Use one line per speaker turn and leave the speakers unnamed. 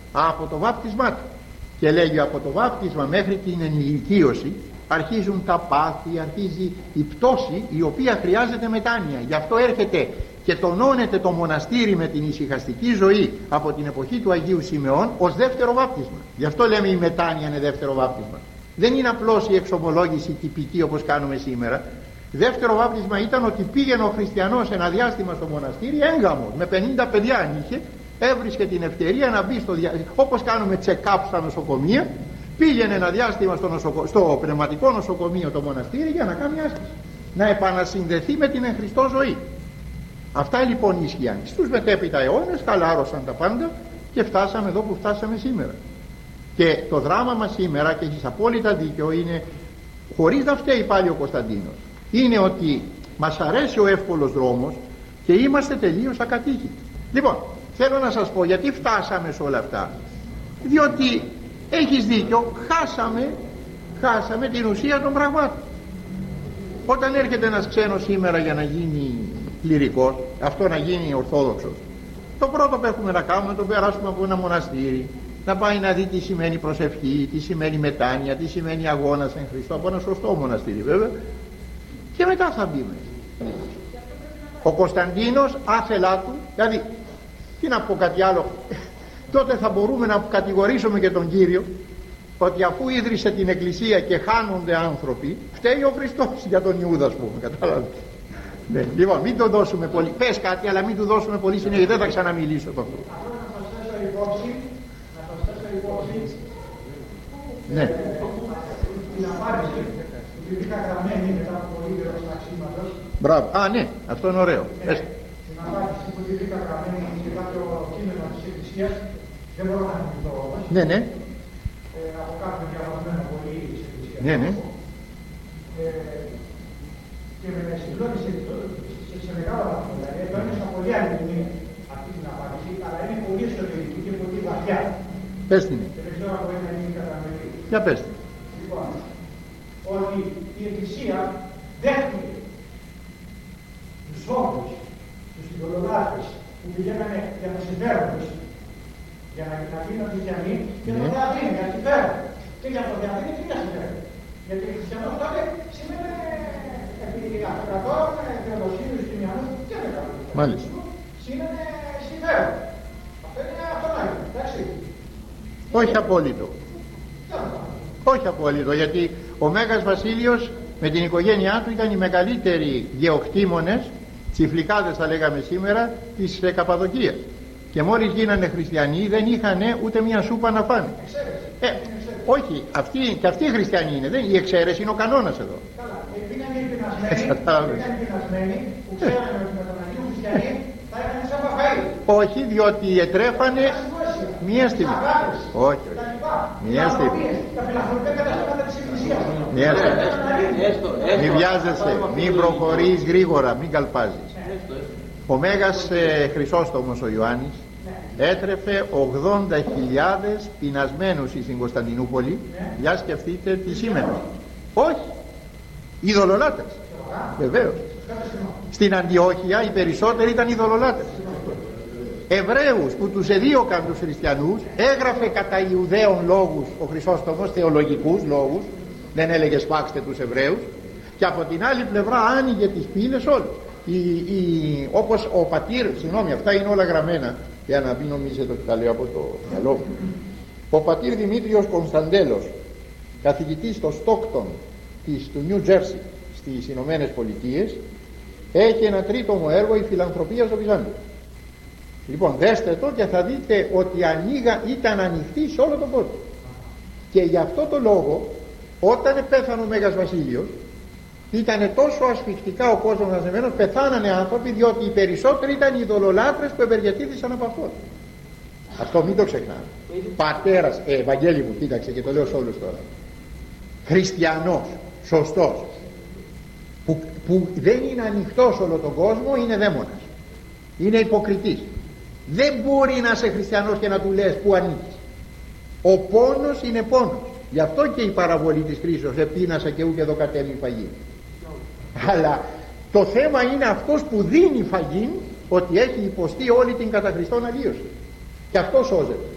από το βάπτισμά του. Και λέγει από το βάπτισμα μέχρι την ενηλικίωση αρχίζουν τα πάθη, αρχίζει η πτώση η οποία χρειάζεται μετάνοια. Γι' αυτό έρχεται και τονώνεται το μοναστήρι με την ησυχαστική ζωή από την εποχή του Αγίου Σιμεών ως δεύτερο βάπτισμα. Γι' αυτό λέμε η μετάνοια είναι δεύτερο βάπτισμα. Δεν είναι απλώς η εξομολόγηση τυπική όπως κάνουμε σήμερα. Δεύτερο βάπτισμα ήταν ότι πήγαινε ο χριστιανός ένα διάστημα στο μοναστήρι έγγαμος, με 50 παιδιά αν είχε, έβρισκε την ευκαιρία να μπει όπως κάνουμε check-up στα νοσοκομεία, πήγαινε ένα διάστημα στο πνευματικό νοσοκομείο το μοναστήρι για να κάνει άσκηση, να επανασυνδεθεί με την εν Χριστώ ζωή. Αυτά λοιπόν ίσχυαν. Στους μετέπειτα αιώνες χαλάρωσαν τα πάντα και φτάσαμε εδώ που φτάσαμε σήμερα. Και το δράμα μας σήμερα, και έχεις απόλυτα δίκιο, είναι, χωρίς να φταίει πάλι ο Κωνσταντίνος, είναι ότι μας αρέσει ο εύκολος δρόμος και είμαστε τελείως ακατοίκητοι. Λοιπόν, θέλω να σας πω γιατί φτάσαμε σε όλα αυτά. Διότι έχεις δίκιο, χάσαμε την ουσία των πραγμάτων. Όταν έρχεται ένας ξένος σήμερα για να γίνει κληρικός, αυτό να γίνει ορθόδοξος, το πρώτο που έχουμε να κάνουμε, το περάσουμε από ένα μοναστήρι, να πάει να δει τι σημαίνει προσευχή, τι σημαίνει μετάνοια, τι σημαίνει αγώνας εν Χριστώ, από ένα σωστό μοναστήρι βέβαια, και μετά θα μπει μέσα. Ο Κωνσταντίνος άθελά του, δηλαδή τι να πω κάτι άλλο, τότε θα μπορούμε να κατηγορήσουμε και τον Κύριο ότι αφού ίδρυσε την εκκλησία και χάνονται άνθρωποι, φταίει ο Χριστός για τον Ιούδα, ας πούμε, κατάλαβες. Ναι, λοιπόν, μην το δώσουμε πολύ, πες κάτι αλλά μην του δώσουμε πολύ συνέχεια, δεν θα ξαναμιλήσω το αυτό. Ναι.
Την απάντηση που είχα γραμμένη μετά από πολύ καιρό στα αξίματος.
Μπράβο, ναι, αυτό είναι ωραίο.
Την απάντηση που είχα γραμμένη σε κάποιο κείμενο της Εκκλησίας, δεν μπορώ να θυμηθώ όμως.
Ναι, ναι.
Από κάποιον διαβασμένο πολύ της Εκκλησίας.
Ναι, ναι.
Και με συγκλώνησε σε μεγάλο βαθμό. Δηλαδή, έτώνησα πολύ αληθινή αυτή την απάντηση, αλλά είναι πολύ εσωτερική και πολύ βαθιά.
Πες την.
Και δεν ξέρω αν μπορεί να γίνει κατανοητή.
Για πες την.
Λοιπόν, ότι η Εκκλησία δέχτηκε τους όρους, τους ειδωλολάτρες που πηγαίνανε για το συμφέρον, για να γίνουν χριστιανοί, και το διαδίνει για συμφέρον. Και για το διαδίνει τι για συμφέρον. Γιατί ο χριστιανός τότε σημαίνει επειδή αυτοκρατόρων, θεοδοσίους, κοινιανούς και δεν κάνουν.
Μάλιστα.
Σημαίνει συμφέρον. Αυτό είναι αυτονόητο, εντάξει.
Όχι απόλυτο. Όχι απόλυτο, γιατί ο Μέγας Βασίλειος με την οικογένειά του ήταν οι μεγαλύτεροι γεωκτήμονες, τσιφλικάδες θα λέγαμε σήμερα, της Καπαδοκίας. Και μόλις γίνανε χριστιανοί δεν είχαν ούτε μια σούπα να φάνε. Όχι, και αυτοί οι χριστιανοί είναι, η εξαίρεση είναι ο κανόνας εδώ.
Καλά, πήγαν οι πεινασμένοι που ξέρανε ότι με τον Αγίου Χριστιανοί θα είχαν σαν παφαΐ.
Όχι, διότι ετρέφανε μία στιγμή. Όχι, μία στιγμή.
Τα φιλανθρωπικά καταστήματα της Εκκλησίας.
Μία στιγμή. Μην βιάζεσαι, μην προχωρείς γρήγορα, μην καλπάζεις. Ο Μέγας Χρυσόστομος ο Ιωάννης έτρεφε 80.000 πεινασμένους στην Κωνσταντινούπολη. Για σκεφτείτε τι σήμαινε. Όχι, ειδωλολάτρες. Βεβαίως. Στην Αντιόχεια οι περισσότεροι ήταν ειδωλολάτρες. Εβραίους που τους εδίωκαν τους χριστιανούς, έγραφε κατά Ιουδαίων λόγους ο Χρυσόστομος, θεολογικούς λόγους, δεν έλεγε σφάξτε τους Εβραίους, και από την άλλη πλευρά άνοιγε τις πύλες όλους. Όπως ο πατήρ, συγγνώμη, αυτά είναι όλα γραμμένα για να μην νομίζετε ότι τα λέω από το μυαλό μου. Ο πατήρ Δημήτριος Κωνσταντέλος, καθηγητής στο Στόκτον του Νιου Τζέρσι στις Ηνωμένες Πολιτείες, έχει ένα τρίτομο έργο, η φιλανθρωπία στο Βυζάντιο. Λοιπόν, δέστε το και θα δείτε ότι ήταν ανοιχτή σε όλο τον κόσμο. Και γι' αυτό το λόγο, όταν πέθανε ο Μέγας Βασίλειος, ήταν τόσο ασφυκτικά ο κόσμος μαζεμένος, πεθάνανε άνθρωποι, διότι οι περισσότεροι ήταν οι ειδωλολάτρες που ευεργετήθησαν από αυτό. Αυτό μην το ξεχνάμε. Πατέρας, Ευαγγέλη μου, κοίταξε και το λέω σε όλους τώρα. Χριστιανός, σωστός, που δεν είναι ανοιχτός όλο τον κόσμο, είναι δαίμονας. Είναι υποκριτής. Δεν μπορεί να είσαι χριστιανός και να του λες που ανήκεις. Ο πόνος είναι πόνος. Γι' αυτό και η παραβολή της κρίσεως, επίνασα και ούκ εδώ κατέβει φαγή. Αλλά το θέμα είναι αυτός που δίνει φαγή, ότι έχει υποστεί όλη την κατά Χριστόν αλλίωση. Και αυτό σώζεται.